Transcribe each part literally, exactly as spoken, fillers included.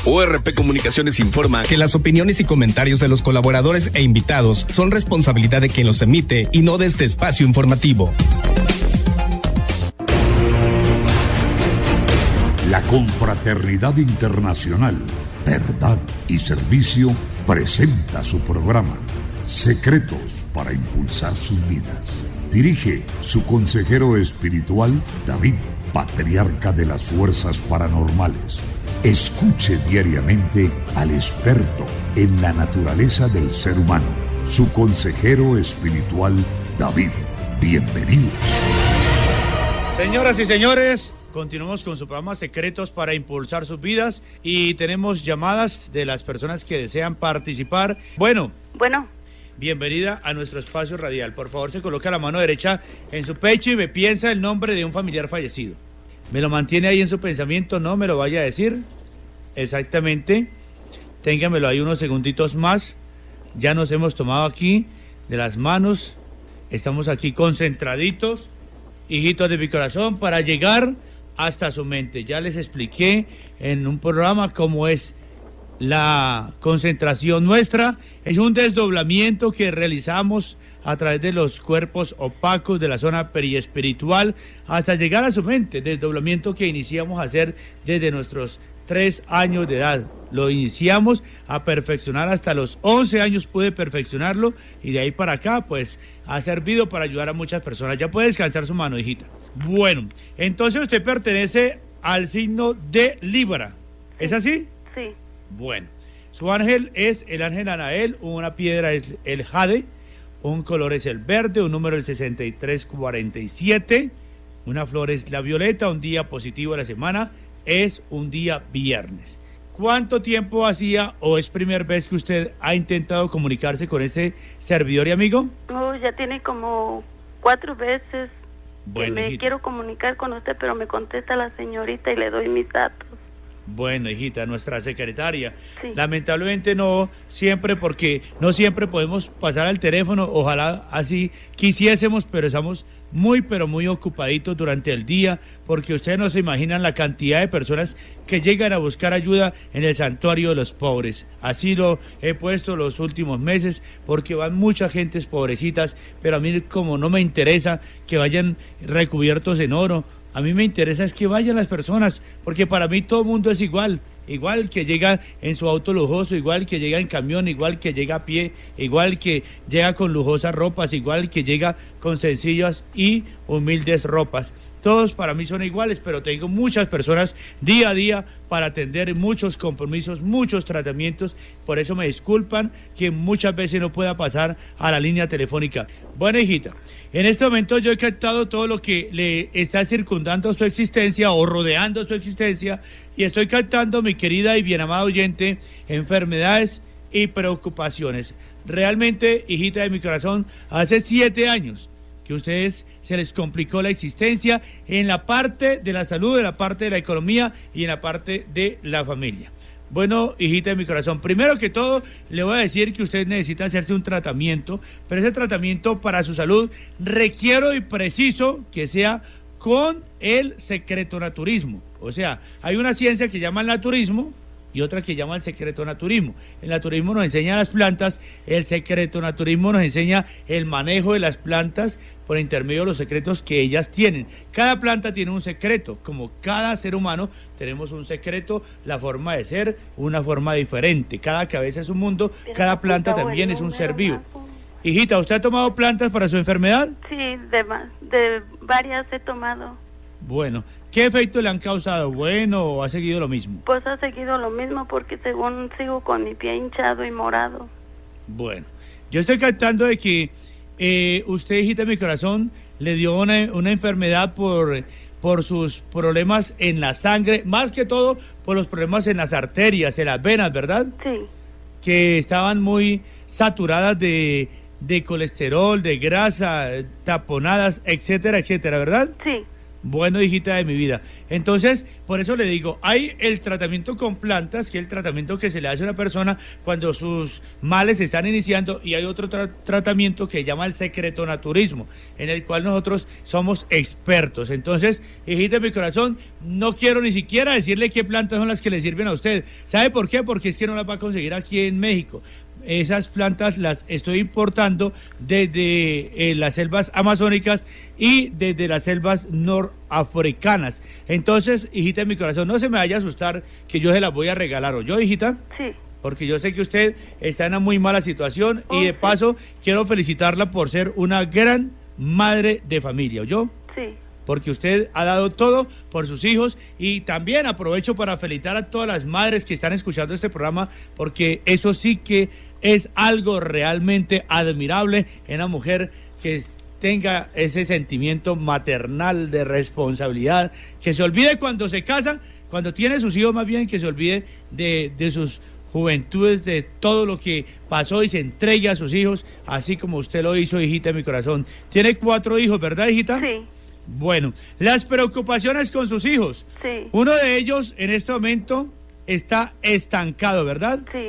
O R P Comunicaciones informa que las opiniones y comentarios de los colaboradores e invitados son responsabilidad de quien los emite y no de este espacio informativo. La Confraternidad Internacional, Verdad y Servicio presenta su programa Secretos para Impulsar Sus Vidas. Dirige su consejero espiritual, David, patriarca de las fuerzas paranormales. Escuche diariamente al experto en la naturaleza del ser humano, su consejero espiritual, David. Bienvenidos. Señoras y señores, continuamos con su programa Secretos para Impulsar Sus Vidas y tenemos llamadas de las personas que desean participar. Bueno. Bueno. Bienvenida a nuestro espacio radial. Por favor, se coloca la mano derecha en su pecho y me piensa el nombre de un familiar fallecido. ¿Me lo mantiene ahí en su pensamiento? No me lo vaya a decir. Exactamente. Téngamelo ahí unos segunditos más. Ya nos hemos tomado aquí de las manos. Estamos aquí concentraditos, hijitos de mi corazón, para llegar hasta su mente. Ya les expliqué en un programa cómo es la concentración nuestra. Es un desdoblamiento que realizamos a través de los cuerpos opacos de la zona periespiritual hasta llegar a su mente. Desdoblamiento que iniciamos a hacer desde nuestros tres años de edad. Lo iniciamos a perfeccionar hasta los once años, pude perfeccionarlo, y de ahí para acá pues ha servido para ayudar a muchas personas. Ya puede descansar su mano, hijita. Bueno, entonces usted pertenece al signo de Libra, ¿es así? Sí. Bueno, su ángel es el ángel Anael, una piedra es el jade, un color es el verde, un número el sesenta y tres cuarenta y siete, una flor es la violeta, un día positivo de la semana es un día viernes. ¿Cuánto tiempo hacía o es primera vez que usted ha intentado comunicarse con ese servidor y amigo? Oh, ya tiene como cuatro veces bueno, que me hijita. quiero comunicar con usted, pero me contesta la señorita y le doy mis datos. Bueno, hijita, nuestra secretaria. Sí. Lamentablemente no siempre, porque no siempre podemos pasar al teléfono. Ojalá así quisiésemos, pero estamos muy, pero muy ocupaditos durante el día, porque ustedes no se imaginan la cantidad de personas que llegan a buscar ayuda en el santuario de los pobres. Así lo he puesto los últimos meses, porque van muchas gentes pobrecitas, pero a mí como no me interesa que vayan recubiertos en oro. A mí me interesa es que vayan las personas, porque para mí todo el mundo es igual, igual que llega en su auto lujoso, igual que llega en camión, igual que llega a pie, igual que llega con lujosas ropas, igual que llega con sencillas y humildes ropas. Todos para mí son iguales, pero tengo muchas personas día a día para atender, muchos compromisos, muchos tratamientos. Por eso me disculpan que muchas veces no pueda pasar a la línea telefónica. Bueno, hijita, en este momento yo he captado todo lo que le está circundando su existencia o rodeando su existencia, y estoy captando, mi querida y bien amada oyente, enfermedades y preocupaciones. Realmente, hijita de mi corazón, hace siete años que a ustedes se les complicó la existencia en la parte de la salud, en la parte de la economía y en la parte de la familia. Bueno, hijita de mi corazón, primero que todo le voy a decir que usted necesita hacerse un tratamiento, pero ese tratamiento para su salud requiero y preciso que sea con el secretonaturismo. O sea, hay una ciencia que llama el naturismo y otra que llama el secretonaturismo. El naturismo nos enseña las plantas, el secretonaturismo nos enseña el manejo de las plantas por intermedio de los secretos que ellas tienen. Cada planta tiene un secreto, como cada ser humano tenemos un secreto, la forma de ser, una forma diferente. Cada cabeza es un mundo, cada planta también es un ser vivo. Hijita, ¿usted ha tomado plantas para su enfermedad? Sí, de, de varias he tomado. Bueno, ¿qué efecto le han causado? ¿Bueno o ha seguido lo mismo? Pues ha seguido lo mismo, porque según sigo con mi pie hinchado y morado. Bueno, yo estoy captando de que eh, usted, hijita de mi corazón, le dio una, una enfermedad por, por sus problemas en la sangre, más que todo por los problemas en las arterias, en las venas, ¿verdad? Sí. Que estaban muy saturadas de, de colesterol, de grasa, taponadas, etcétera, etcétera, ¿verdad? Sí. Bueno, hijita de mi vida. Entonces, por eso le digo, hay el tratamiento con plantas, que es el tratamiento que se le hace a una persona cuando sus males se están iniciando, y hay otro tra- tratamiento que se llama el secretonaturismo, en el cual nosotros somos expertos. Entonces, hijita de mi corazón, no quiero ni siquiera decirle qué plantas son las que le sirven a usted. ¿Sabe por qué? Porque es que no las va a conseguir aquí en México. Esas plantas las estoy importando desde eh, las selvas amazónicas y desde las selvas norafricanas. Entonces, hijita de mi corazón, no se me vaya a asustar que yo se las voy a regalar. ¿O yo, hijita? Sí. Porque yo sé que usted está en una muy mala situación, Oh, y de sí. paso quiero felicitarla por ser una gran madre de familia. ¿O yo? Sí. Porque usted ha dado todo por sus hijos, y también aprovecho para felicitar a todas las madres que están escuchando este programa, porque eso sí que es algo realmente admirable en una mujer que tenga ese sentimiento maternal de responsabilidad, que se olvide cuando se casa, cuando tiene sus hijos, más bien que se olvide de, de sus juventudes, de todo lo que pasó, y se entregue a sus hijos, así como usted lo hizo, hijita de mi corazón. Tiene cuatro hijos, ¿verdad, hijita? Sí. Bueno, las preocupaciones con sus hijos. Sí. Uno de ellos en este momento está estancado, ¿verdad? Sí.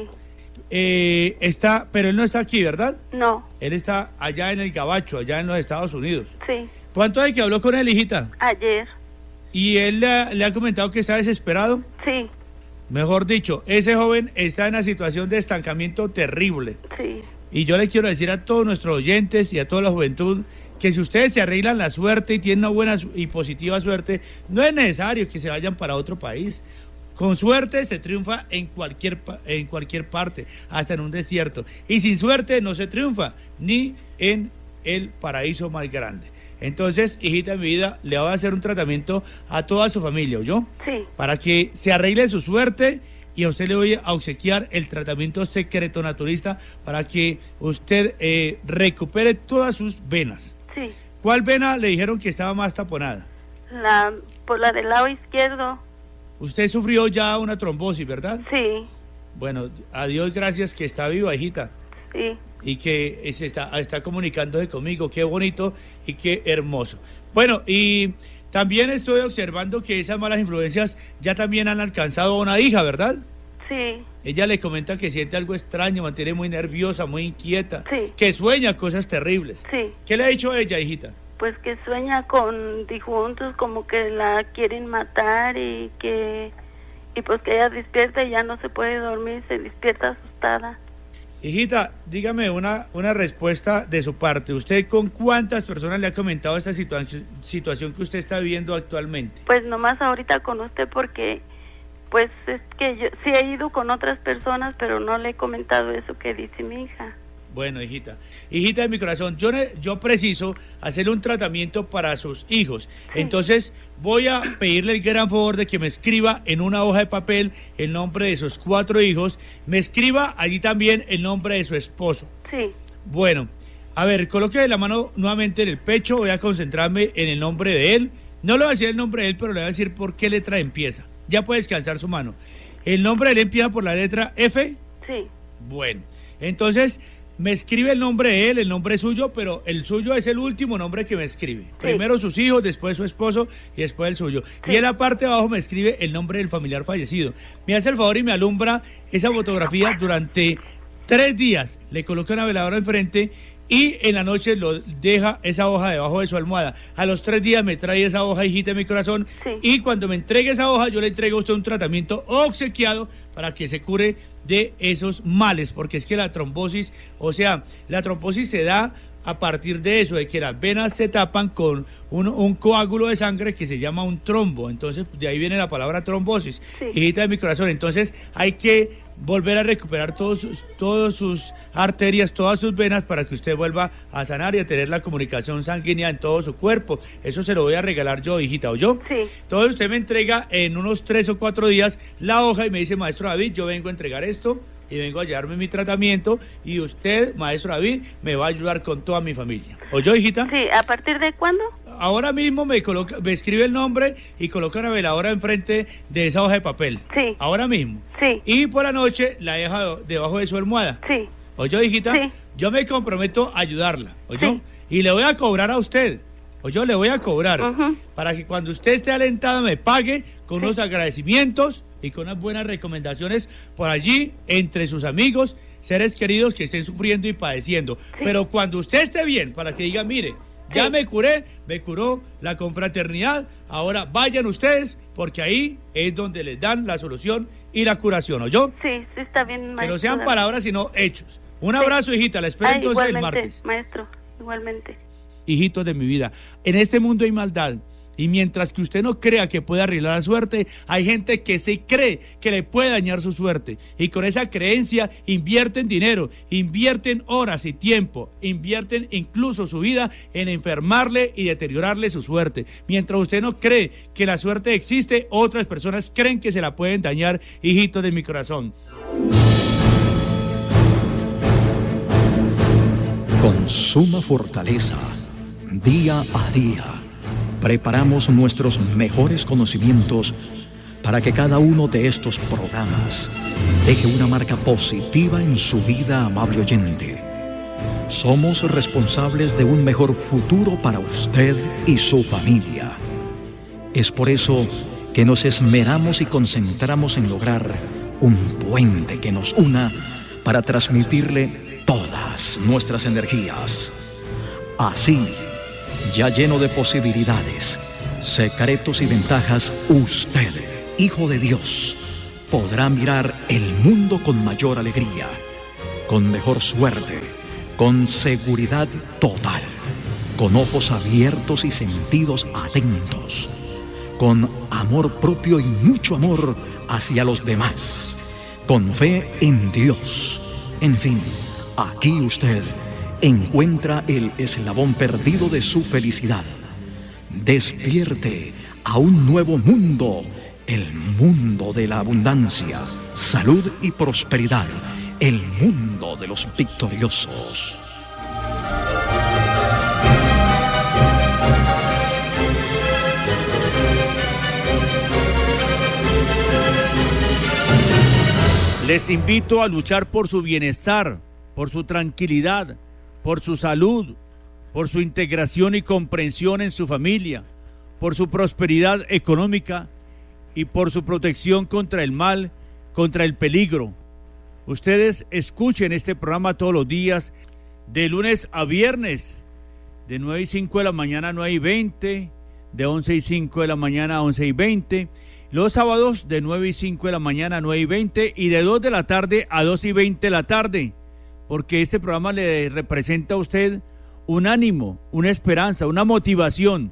Eh, está, pero él no está aquí, ¿verdad? No. Él está allá en el Gabacho, allá en los Estados Unidos. Sí. ¿Cuánto hay que habló con él, hijita? Ayer. ¿Y él le, le ha comentado que está desesperado? Sí. Mejor dicho, ese joven está en una situación de estancamiento terrible. Sí. Y yo le quiero decir a todos nuestros oyentes y a toda la juventud que si ustedes se arreglan la suerte y tienen una buena y positiva suerte, no es necesario que se vayan para otro país. Con suerte se triunfa en cualquier, en cualquier parte, hasta en un desierto. Y sin suerte no se triunfa, ni en el paraíso más grande. Entonces, hijita de mi vida, le voy a hacer un tratamiento a toda su familia, ¿oyó? Sí. Para que se arregle su suerte, y a usted le voy a obsequiar el tratamiento secretonaturista para que usted eh, recupere todas sus venas. Sí. ¿Cuál vena le dijeron que estaba más taponada? La, por la del lado izquierdo. Usted sufrió ya una trombosis, ¿verdad? Sí. Bueno, a Dios gracias que está viva, hijita, Sí. y que se está, está comunicándose conmigo. Qué bonito y qué hermoso. Bueno, y también estoy observando que esas malas influencias ya también han alcanzado a una hija, ¿verdad? Sí. Ella le comenta que siente algo extraño, mantiene muy nerviosa, muy inquieta, Sí. que sueña cosas terribles. Sí. ¿Qué le ha dicho ella, hijita? Pues que sueña con difuntos, como que la quieren matar, y que y pues que ella despierta y ya no se puede dormir, se despierta asustada. Hijita, dígame una, una respuesta de su parte. ¿Usted con cuántas personas le ha comentado esta situa- situación que usted está viviendo actualmente? Pues nomás ahorita con usted, porque pues es que yo sí he ido con otras personas, pero no le he comentado eso que dice mi hija. Bueno, hijita, hijita de mi corazón, yo, ne- yo preciso hacerle un tratamiento para sus hijos. Sí. Entonces voy a pedirle el gran favor de que me escriba en una hoja de papel el nombre de sus cuatro hijos, me escriba allí también el nombre de su esposo. Sí. Bueno, a ver, coloque la mano nuevamente en el pecho, voy a concentrarme en el nombre de él. No le voy a decir el nombre de él, pero le voy a decir por qué letra empieza. Ya puede descansar su mano. ¿El nombre de él empieza por la letra F? Sí. Bueno, entonces me escribe el nombre de él, el nombre suyo, pero el suyo es el último nombre que me escribe. Sí. Primero sus hijos, después su esposo y después el suyo. Sí. Y en la parte de abajo me escribe el nombre del familiar fallecido. Me hace el favor y me alumbra esa fotografía durante tres días. Le coloca una veladora enfrente y en la noche lo deja esa hoja debajo de su almohada. A los tres días me trae esa hoja, hijita de mi corazón, sí. Y cuando me entregue esa hoja yo le entrego a usted un tratamiento obsequiado para que se cure de esos males, porque es que la trombosis, o sea, la trombosis se da a partir de eso, de que las venas se tapan con un, un coágulo de sangre que se llama un trombo. Entonces de ahí viene la palabra trombosis, sí. Hijita de mi corazón. Entonces hay que volver a recuperar todos sus, todas sus arterias, todas sus venas, para que usted vuelva a sanar y a tener la comunicación sanguínea en todo su cuerpo. Eso se lo voy a regalar yo, hijita, ¿o yo? Sí. Entonces usted me entrega en unos tres o cuatro días la hoja y me dice: maestro David, yo vengo a entregar esto y vengo a llevarme mi tratamiento, y usted, maestro David, me va a ayudar con toda mi familia. ¿O yo, hijita? Sí, ¿a partir de cuándo? Ahora mismo me coloca, me escribe el nombre y coloca una veladora enfrente de esa hoja de papel. Sí. Ahora mismo. Sí. Y por la noche la deja debajo de su almohada. Sí. ¿O yo, hijita? Sí. Yo me comprometo a ayudarla. ¿O yo? Sí. Y le voy a cobrar a usted. o yo le voy a cobrar, uh-huh. para que cuando usted esté alentada me pague con sí. unos agradecimientos y con unas buenas recomendaciones por allí, entre sus amigos, seres queridos que estén sufriendo y padeciendo. Sí. Pero cuando usted esté bien, para que diga, mire, ya sí. me curé, me curó la confraternidad, ahora vayan ustedes, porque ahí es donde les dan la solución y la curación, ¿oyó? Sí, sí está bien, maestro. Que no sean palabras, sino hechos. Un abrazo, sí. hijita, la espero Ay, entonces el martes. Maestro, igualmente. Hijitos de mi vida, en este mundo hay maldad, y mientras que usted no crea que puede arreglar la suerte, hay gente que se cree que le puede dañar su suerte, y con esa creencia invierten dinero, invierten horas y tiempo, invierten incluso su vida en enfermarle y deteriorarle su suerte. Mientras usted no cree que la suerte existe, otras personas creen que se la pueden dañar, hijitos de mi corazón. Con suma fortaleza, día a día, preparamos nuestros mejores conocimientos para que cada uno de estos programas deje una marca positiva en su vida, amable oyente. Somos responsables de un mejor futuro para usted y su familia. Es por eso que nos esmeramos y concentramos en lograr un puente que nos una para transmitirle todas nuestras energías. Así, ya lleno de posibilidades, secretos y ventajas, usted, hijo de Dios, podrá mirar el mundo con mayor alegría, con mejor suerte, con seguridad total, con ojos abiertos y sentidos atentos, con amor propio y mucho amor hacia los demás, con fe en Dios. En fin, aquí usted encuentra el eslabón perdido de su felicidad. Despierte a un nuevo mundo, el mundo de la abundancia, salud y prosperidad, el mundo de los victoriosos. Les invito a luchar por su bienestar, por su tranquilidad, por su salud, por su integración y comprensión en su familia, por su prosperidad económica y por su protección contra el mal, contra el peligro. Ustedes escuchen este programa todos los días, de lunes a viernes, de nueve y cinco de la mañana a nueve y veinte, de once y cinco de la mañana a once y veinte, los sábados de nueve y cinco de la mañana a nueve y veinte y de dos de la tarde a dos y veinte de la tarde, porque este programa le representa a usted un ánimo, una esperanza, una motivación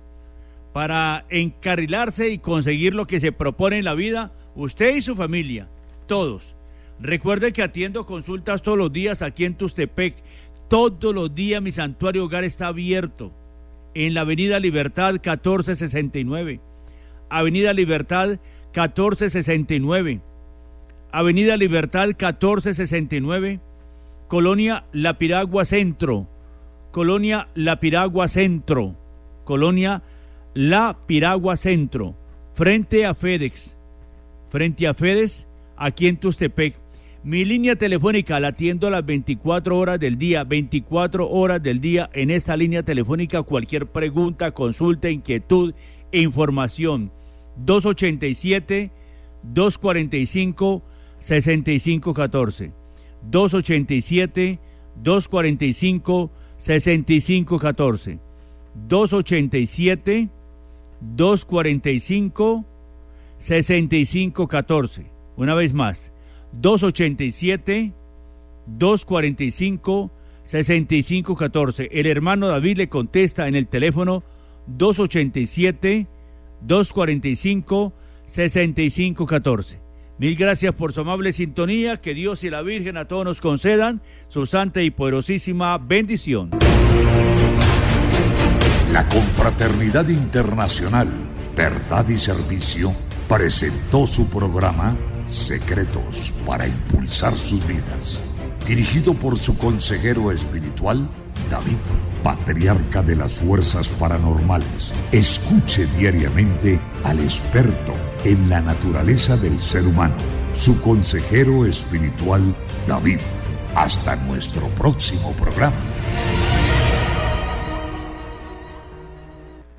para encarrilarse y conseguir lo que se propone en la vida, usted y su familia, todos. Recuerde que atiendo consultas todos los días aquí en Tustepec. Todos los días mi santuario hogar está abierto en la Avenida Libertad catorce sesenta y nueve. Avenida Libertad catorce sesenta y nueve. Avenida Libertad catorce sesenta y nueve. Colonia La Piragua Centro. Colonia La Piragua Centro. Colonia La Piragua Centro. Frente a FedEx. Frente a FedEx, aquí en Tustepec. Mi línea telefónica la atiendo a las veinticuatro horas del día, veinticuatro horas del día en esta línea telefónica. Cualquier pregunta, consulta, inquietud e información. dos ochenta y siete, dos cuarenta y cinco, sesenta y cinco catorce. dos ochenta y siete, dos cuarenta y cinco, sesenta y cinco catorce. dos ochenta y siete, dos cuarenta y cinco, sesenta y cinco catorce. Una vez más. dos ochenta y siete, dos cuarenta y cinco, sesenta y cinco catorce. El hermano David le contesta en el teléfono dos ochenta y siete, dos cuarenta y cinco, sesenta y cinco catorce. Mil gracias por su amable sintonía. Que Dios y la Virgen a todos nos concedan su santa y poderosísima bendición. La Confraternidad Internacional, Verdad y Servicio presentó su programa Secretos para Impulsar Sus Vidas, dirigido por su consejero espiritual, David, patriarca de las fuerzas paranormales. Escuche diariamente al experto en la naturaleza del ser humano, su consejero espiritual, David. Hasta nuestro próximo programa.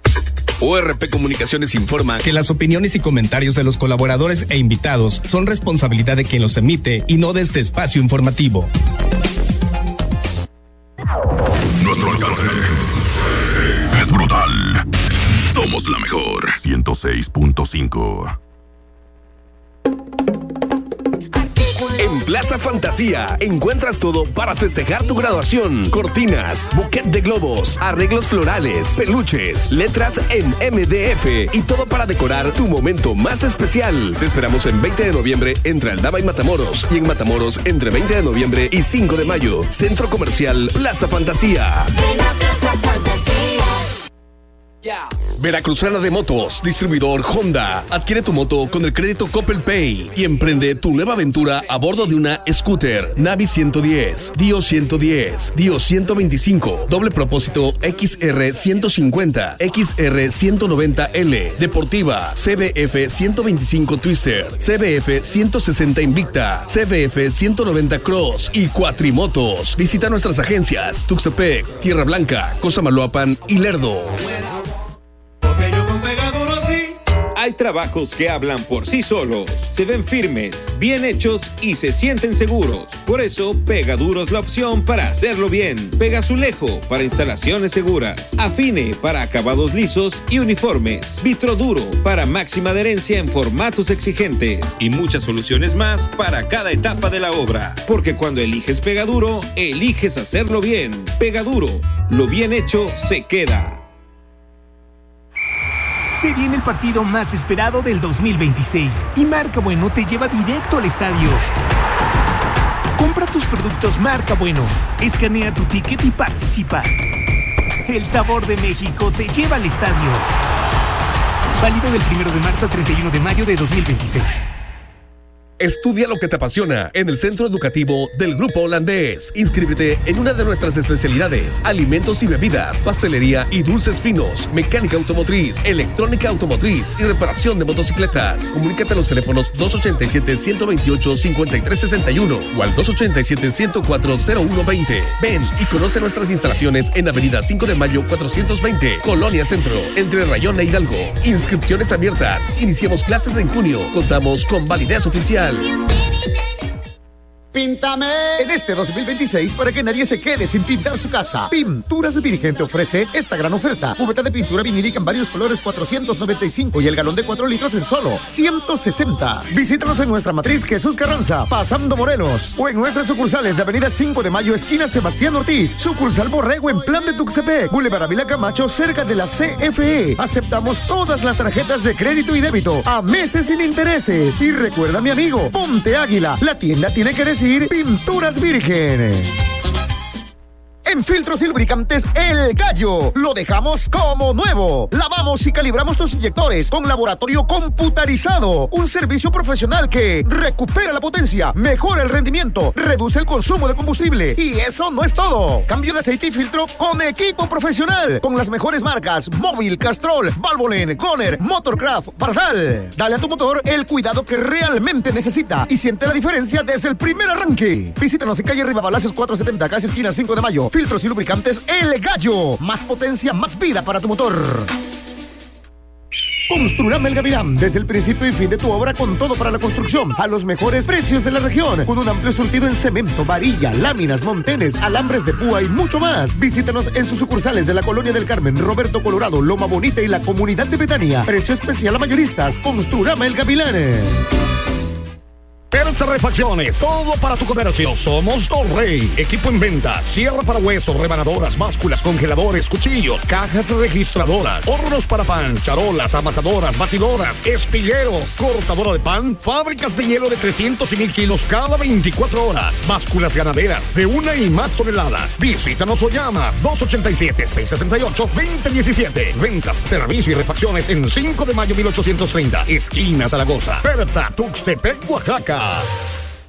O R P Comunicaciones informa que las opiniones y comentarios de los colaboradores e invitados son responsabilidad de quien los emite y no de este espacio informativo. Nuestro alcance es brutal. Somos la mejor. ciento seis punto cinco. En Plaza Fantasía encuentras todo para festejar tu graduación. Cortinas, buquet de globos, arreglos florales, peluches, letras en M D F y todo para decorar tu momento más especial. Te esperamos en veinte de noviembre entre Aldama y Matamoros y en Matamoros entre veinte de noviembre y cinco de mayo. Centro Comercial Plaza Fantasía. Ven a Plaza Fantasía. Veracruzana de Motos, distribuidor Honda. Adquiere tu moto con el crédito Coppel Pay y emprende tu nueva aventura a bordo de una scooter Navi ciento diez, Dio ciento diez, Dio ciento veinticinco, doble propósito X R ciento cincuenta, X R ciento noventa L, deportiva C B F ciento veinticinco Twister, C B F ciento sesenta Invicta, C B F ciento noventa Cross y Cuatrimotos. Visita nuestras agencias Tuxtepec, Tierra Blanca, Cosamaloapan y Lerdo. Hay trabajos que hablan por sí solos, se ven firmes, bien hechos y se sienten seguros. Por eso, Pegaduro es la opción para hacerlo bien. Pegazulejo para instalaciones seguras. Afine para acabados lisos y uniformes. Vitroduro para máxima adherencia en formatos exigentes. Y muchas soluciones más para cada etapa de la obra. Porque cuando eliges Pegaduro, eliges hacerlo bien. Pegaduro, lo bien hecho se queda. Se viene el partido más esperado del dos mil veintiséis y Marca Bueno te lleva directo al estadio. Compra tus productos Marca Bueno, escanea tu ticket y participa. El sabor de México te lleva al estadio. Válido del primero de marzo al treinta y uno de mayo de dos mil veintiséis. Estudia lo que te apasiona en el Centro Educativo del Grupo Holandés. Inscríbete en una de nuestras especialidades: alimentos y bebidas, pastelería y dulces finos, mecánica automotriz, electrónica automotriz y reparación de motocicletas. Comunícate a los teléfonos dos ochenta y siete, ciento veintiocho, cincuenta y tres sesenta y uno o al dos ochenta y siete, ciento cuatro, cero uno veinte. Ven y conoce nuestras instalaciones en Avenida cinco de mayo cuatrocientos veinte, Colonia Centro, entre Rayón e Hidalgo. Inscripciones abiertas. Iniciamos clases en junio. Contamos con validez oficial. Píntame en este dos mil veintiséis para que nadie se quede sin pintar su casa. Pinturas Virgen te ofrece esta gran oferta: cubeta de pintura vinílica en varios colores cuatrocientos noventa y cinco y el galón de cuatro litros en solo ciento sesenta. Visítanos en nuestra matriz Jesús Carranza, pasando Morelos, o en nuestras sucursales de Avenida cinco de mayo, esquina Sebastián Ortiz, sucursal Borrego en Plan de Tuxtepec, Boulevard Ávila Camacho, cerca de la C F E. Aceptamos todas las tarjetas de crédito y débito a meses sin intereses. Y recuerda, mi amigo, ponte Águila, la tienda tiene que decir Pinturas Virgen. En Filtros y Lubricantes El Gallo lo dejamos como nuevo. Lavamos y calibramos tus inyectores con laboratorio computarizado. Un servicio profesional que recupera la potencia, mejora el rendimiento, reduce el consumo de combustible. Y eso no es todo. Cambio de aceite y filtro con equipo profesional. Con las mejores marcas: Móvil, Castrol, Valvoline, Goner, Motorcraft, Pardal. Dale a tu motor el cuidado que realmente necesita y siente la diferencia desde el primer arranque. Visítanos en calle Rivapalacios cuatrocientos setenta, casi esquina cinco de mayo. Filtros y Lubricantes El Gallo. Más potencia, más vida para tu motor. Construrama El Gavilán, desde el principio y fin de tu obra, con todo para la construcción, a los mejores precios de la región, con un amplio surtido en cemento, varilla, láminas, montenes, alambres de púa y mucho más. Visítanos en sus sucursales de la Colonia del Carmen, Roberto Colorado, Loma Bonita y la Comunidad de Betania. Precio especial a mayoristas. Construrama El Gavilán. Persa Refacciones, todo para tu comercio. Somos Torrey. Equipo en venta: sierra para hueso, rebanadoras, básculas, congeladores, cuchillos, cajas registradoras, hornos para pan, charolas, amasadoras, batidoras, espigueros, cortadora de pan, fábricas de hielo de trescientos y mil kilos cada veinticuatro horas, básculas ganaderas de una y más toneladas. Visítanos o llama dos ochenta y siete, seiscientos sesenta y ocho, veinte diecisiete. Ventas, servicio y refacciones en cinco de mayo mil ochocientos treinta, esquina Zaragoza. Persa, Tuxtepec, Oaxaca.